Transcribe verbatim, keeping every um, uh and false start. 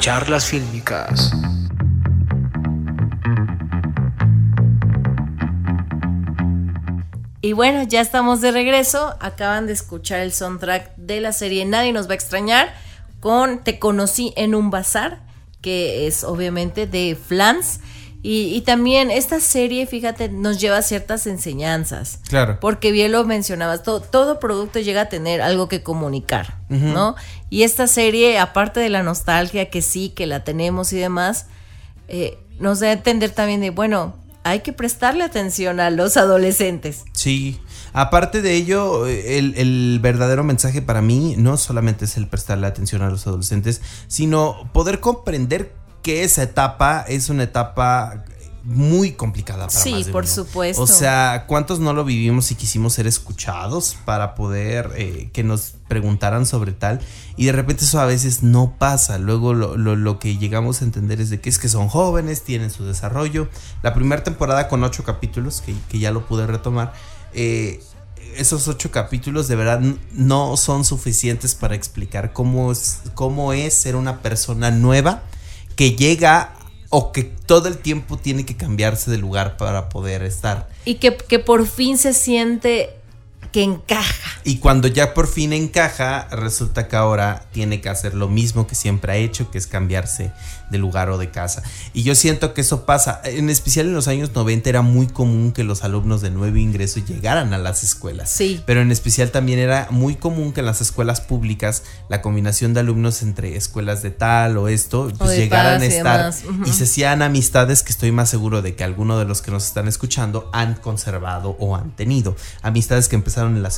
Charlas fílmicas. Y bueno, ya estamos de regreso. Acaban de escuchar el soundtrack de la serie Nadie nos va a extrañar con Te conocí en un bazar, que es obviamente de Flans. Y, y también esta serie, fíjate, nos lleva ciertas enseñanzas. Claro. Porque bien lo mencionabas, todo, todo producto llega a tener algo que comunicar, uh-huh. ¿no? Y esta serie, aparte de la nostalgia que sí, que la tenemos y demás, eh, nos da a entender también de, bueno, hay que prestarle atención a los adolescentes. Sí, aparte de ello, el, el verdadero mensaje para mí no solamente es el prestarle atención a los adolescentes, sino poder comprender que esa etapa es una etapa muy complicada para sí, más de por uno. supuesto. O sea, ¿cuántos no lo vivimos y quisimos ser escuchados para poder eh, que nos preguntaran sobre tal? Y de repente eso a veces no pasa. Luego lo, lo, lo que llegamos a entender es de que es que son jóvenes, tienen su desarrollo. La primera temporada con ocho capítulos, que, que ya lo pude retomar, eh, esos ocho capítulos de verdad no son suficientes para explicar cómo es, cómo es ser una persona nueva que llega o que todo el tiempo tiene que cambiarse de lugar para poder estar. Y que, que por fin se siente que encaja. Y cuando ya por fin encaja, resulta que ahora tiene que hacer lo mismo que siempre ha hecho, que es cambiarse de lugar o de casa. Y yo siento que eso pasa, en especial en los años noventa era muy común que los alumnos de nuevo ingreso llegaran a las escuelas. Sí. Pero en especial también era muy común que en las escuelas públicas la combinación de alumnos entre escuelas de tal o esto, pues o llegaran a estar y, uh-huh. y se hacían amistades que estoy más seguro de que algunos de los que nos están escuchando han conservado o han tenido. Amistades que empezaron en la